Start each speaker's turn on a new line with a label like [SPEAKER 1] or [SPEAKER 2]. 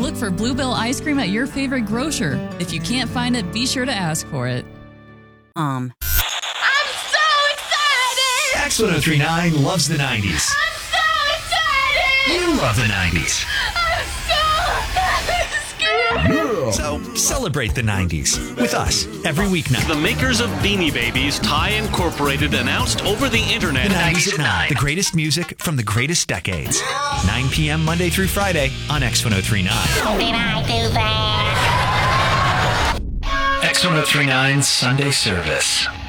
[SPEAKER 1] Look for Bluebell ice cream at your favorite grocer. If you can't find it, be sure to ask for it.
[SPEAKER 2] I'm so excited!
[SPEAKER 3] X1039 loves the 90s.
[SPEAKER 2] I'm so excited!
[SPEAKER 3] You love the 90s.
[SPEAKER 2] I'm so scared!
[SPEAKER 3] So celebrate the 90s with us every weeknight.
[SPEAKER 4] The makers of Beanie Babies, Thai Incorporated, announced over the internet.
[SPEAKER 3] The 90s at 9. The greatest music from the greatest decades. 9 p.m. Monday through Friday on X1039.
[SPEAKER 2] Did I do that?
[SPEAKER 3] X1039 Sunday service.